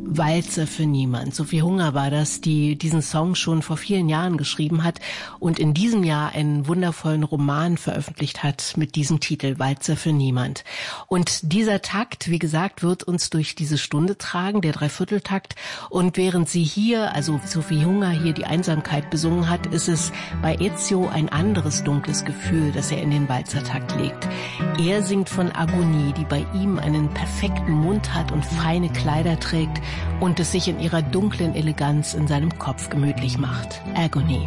Walzer für niemand. Sophie Hunger war das, die diesen Song schon vor vielen Jahren geschrieben hat und in diesem Jahr einen wundervollen Roman veröffentlicht hat mit diesem Titel, Walzer für niemand. Und dieser Takt, wie gesagt, wird uns durch diese Stunde tragen, der Dreivierteltakt. Und während sie hier, also Sophie Hunger hier die Einsamkeit besungen hat, ist es bei Ezio ein anderes dunkles Gefühl, das er in den Walzertakt legt. Er singt von Agonie, die bei ihm einen perfekten Mund hat und feine Kleider trägt und es sich in ihrer dunklen Eleganz in seinem Kopf gemütlich macht. Agony.